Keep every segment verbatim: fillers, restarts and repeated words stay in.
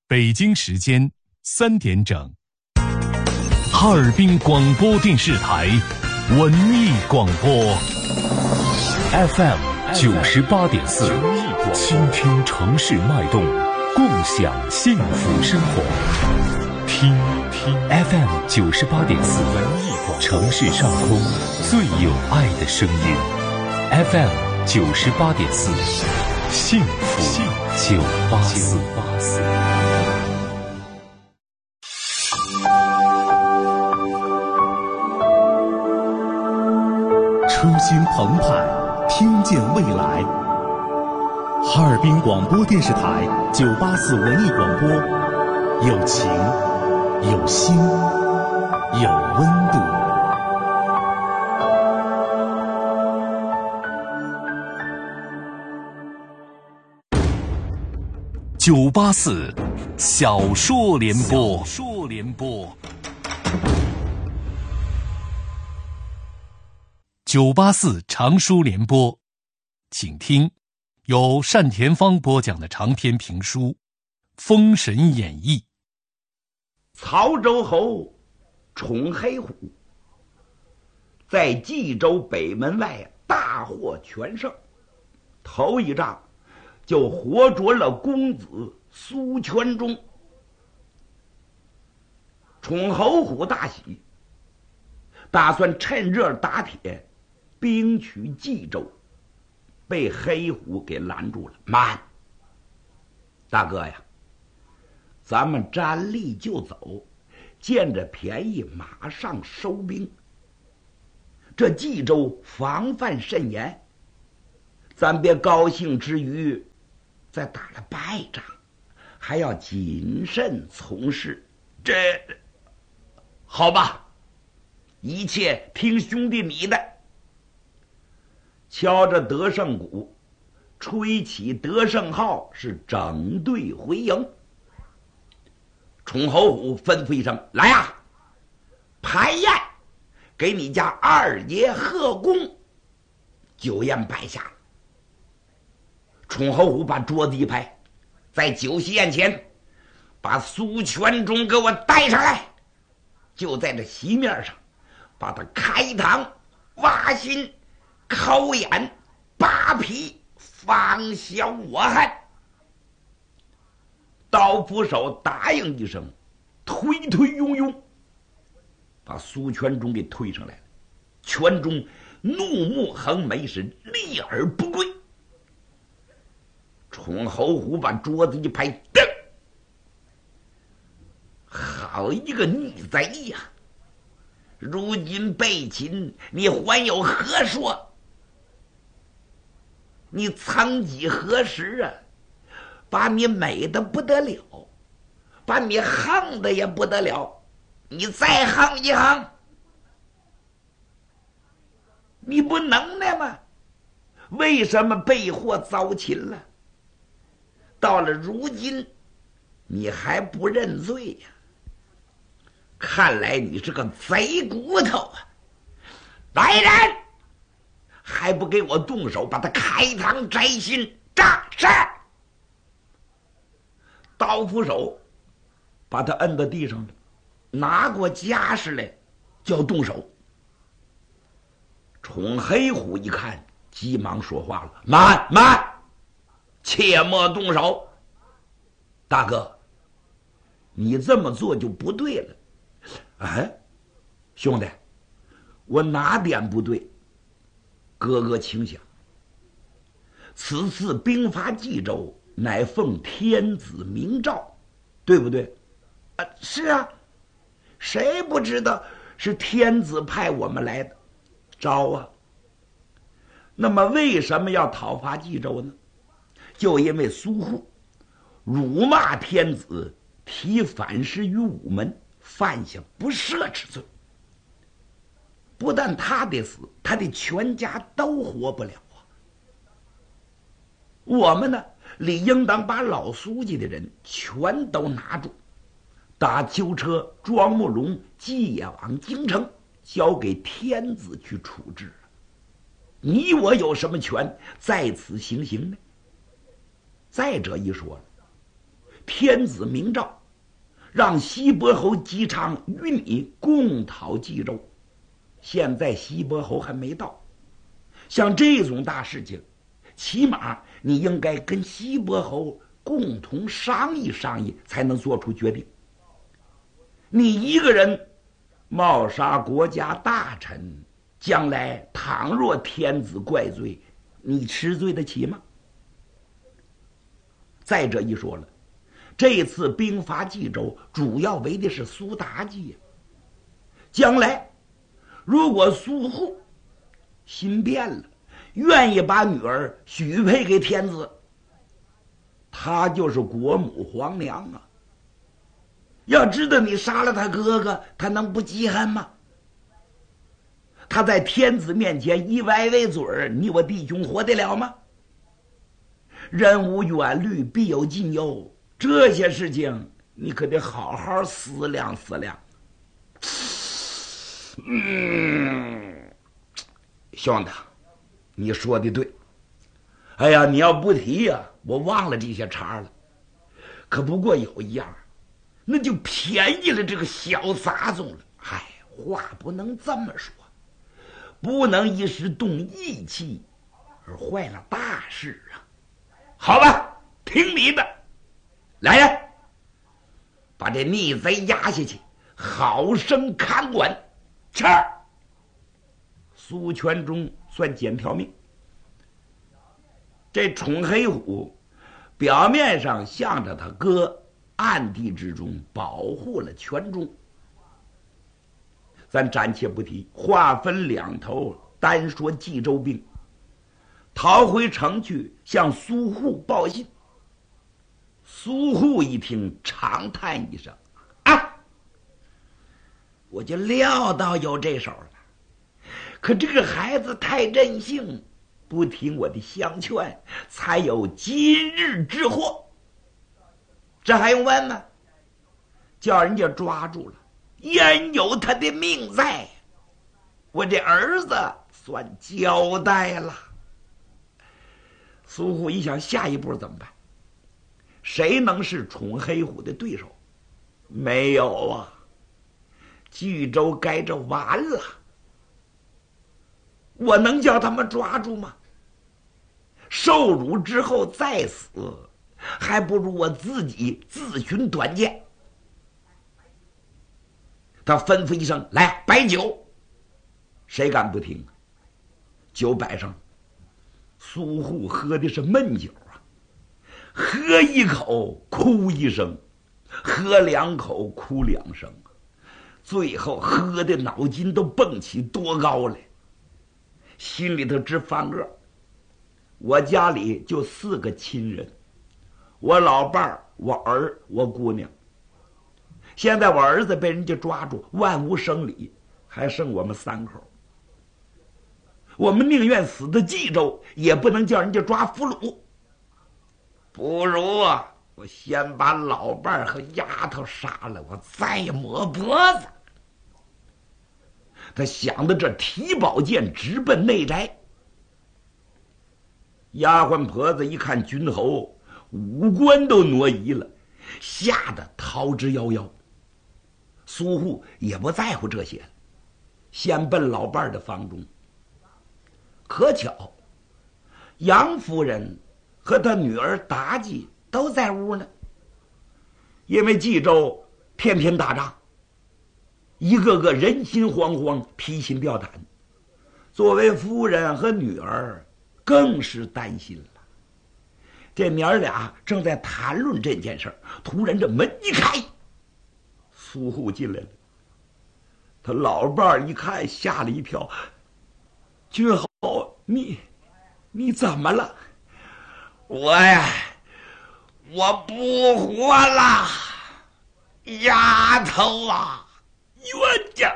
北京时间三点整，哈尔滨广播电视台文艺广播 F M 九十八点四，倾听城市脉动，共享幸福生活。听听 F M 九十八点四，文艺广播，城市上空最有爱的声音。F M 九十八点四，幸福九八四。 初心澎湃，听见未来。哈尔滨广播电视台九八四文艺广播，有情，有心，有温度。 九八四小说联播，小说联播。九八四长书联播，请听由单田芳播讲的长篇评书《封神演义》。 曹州侯宠黑虎在冀州北门外大获全胜，头一仗就活捉了公子苏全忠。宠侯虎大喜，打算趁热打铁兵取冀州，被黑虎给拦住了。慢，大哥呀，咱们沾力就走，见着便宜马上收兵。这冀州防范甚严，咱别高兴之余再打了败仗，还要谨慎从事。这好吧，一切听兄弟你的。敲着得胜鼓，吹起得胜号，是整队回营。宠侯虎吩咐一声：“来呀，排宴，给你家二爷贺功。”酒宴摆下，宠侯虎把桌子一拍，在酒席宴前把苏全忠给我带上来，就在这席面上把他开膛挖心抠眼扒皮，方消我恨。刀斧手答应一声，推推拥拥把苏全忠给推上来了。全忠怒目横眉，是立而不归。宠侯虎把桌子一拍，噔！好一个逆贼呀！如今被擒，你还有何说？你曾几何时啊，把你美的不得了，把你横的也不得了，你再横一横，你不能耐吗？为什么被祸遭擒了？到了如今，你还不认罪呀？看来你是个贼骨头啊！来人，还不给我动手，把他开膛摘心！炸杀！刀斧手把他摁到地上了，拿过家什来就要动手。宠黑虎一看，急忙说话了：“慢慢，切莫动手！大哥，你这么做就不对了。哎，兄弟，我哪点不对？哥哥请想，此次兵伐冀州，乃奉天子明诏，对不对？啊，是啊，谁不知道是天子派我们来的诏啊？那么为什么要讨伐冀州呢？就因为苏护辱骂天子，提反诗于午门，犯下不赦之罪。不但他得死，他的全家都活不了啊！我们呢，理应当把老苏家的人全都拿住，打囚车庄木龙寄往京城，交给天子去处置。你我有什么权在此行刑呢？再者一说， 天子明诏，让西伯侯姬昌与你共讨冀州。现在西伯侯还没到，像这种大事情，起码你应该跟西伯侯共同商议商议，才能做出决定。你一个人冒杀国家大臣，将来倘若天子怪罪，你吃罪得起吗？再者一说了，这次兵伐冀州主要为的是苏妲己，将来如果苏护心变了，愿意把女儿许配给天子，她就是国母皇娘啊。要知道你杀了他哥哥，他能不记恨吗？他在天子面前一歪歪嘴儿，你我弟兄活得了吗？人无远虑，必有近忧，这些事情你可得好好思量思量。嗯，兄弟，你说的对。哎呀，你要不提呀、啊，我忘了这些茬了。可不过有一样，那就便宜了这个小杂种了。哎，话不能这么说，不能一时动义气而坏了大事啊。好吧，听你的，来人，把这逆贼押下去，好生看管。是。苏全忠算捡条命。这宠黑虎表面上向着他哥，暗地之中保护了全忠。咱暂且不提，话分两头，单说冀州兵逃回城去，向苏护报信。苏护一听，长叹一声：“啊，我就料到有这手了。可这个孩子太任性，不听我的相劝，才有今日之祸。这还用问吗？叫人家抓住了，焉有他的命在？我这儿子算交代了。”苏护一想，下一步怎么办？谁能是宠黑虎的对手？没有啊！冀州该这完了。我能叫他们抓住吗？受辱之后再死，还不如我自己自寻短见。他吩咐一声：“来，摆酒。”谁敢不听？酒摆上，苏护喝的是闷酒啊，喝一口哭一声，喝两口哭两声，最后喝的脑筋都蹦起多高来，心里头直翻个。我家里就四个亲人，我老伴儿、我儿、我姑娘。现在我儿子被人家抓住，万无生理，还剩我们三口。我们宁愿死在冀州，也不能叫人家抓俘虏。不如啊，我先把老伴儿和丫头杀了，我再抹脖子。他想到这，提宝剑直奔内宅。丫鬟婆子一看君侯，五官都挪移了，吓得逃之夭夭。苏护也不在乎这些，先奔老伴儿的房中。可巧，杨夫人和她女儿妲己都在屋呢。因为冀州天天打仗，一个个人心惶惶，提心吊胆。作为夫人和女儿，更是担心了。这娘儿俩正在谈论这件事儿，突然这门一开，苏护进来了。他老伴儿一看，吓了一跳：“君侯，你你怎么了？”“我呀，我不活了，丫头啊，冤家！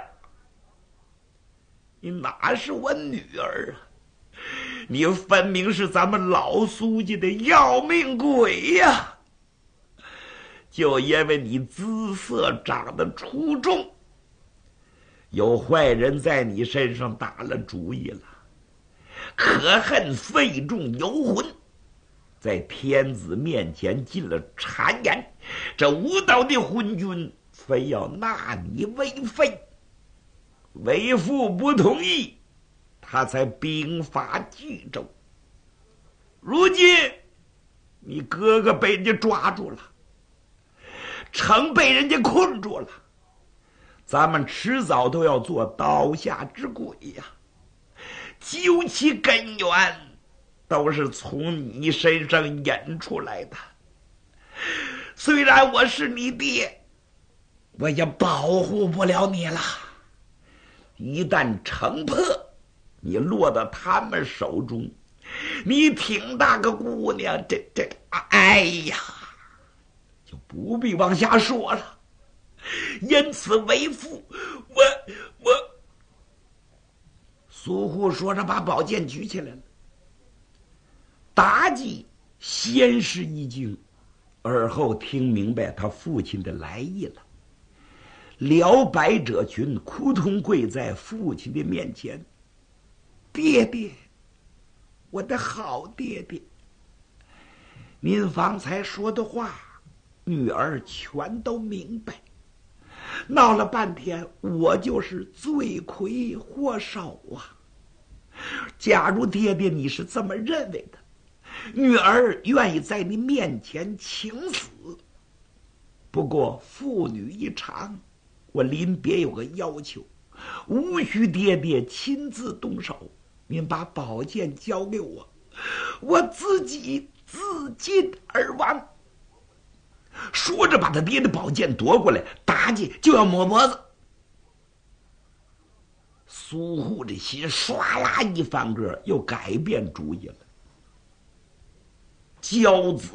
你哪是我女儿啊？你分明是咱们老苏家的要命鬼呀！就因为你姿色长得出众，有坏人在你身上打了主意了，可恨肺中游魂， 在天子面前进了谗言，这无道的昏君非要纳你为妃，为父不同意，他才兵发冀州。如今你哥哥被人家抓住了，城被人家困住了，咱们迟早都要做刀下之鬼呀！究其根源，都是从你身上引出来的。虽然我是你爹，我也保护不了你了。一旦城破，你落到他们手中，你挺大个姑娘，这这，哎呀，就不必往下说了。因此为父，我我苏护说着把宝剑举起来了。妲己先是一惊，而后听明白他父亲的来意了。辽百者群扑通跪在父亲的面前，爹爹，我的好爹爹，您方才说的话，女儿全都明白。闹了半天，我就是罪魁祸首啊！假如爹爹你是这么认为的，女儿愿意在你面前请死。不过父女一场，我临别有个要求，无需爹爹亲自动手，您把宝剑交给我，我自己自尽而亡。说着把他爹的宝剑夺过来，妲己就要抹脖子。苏护这心唰啦一翻个，又改变主意了。骄子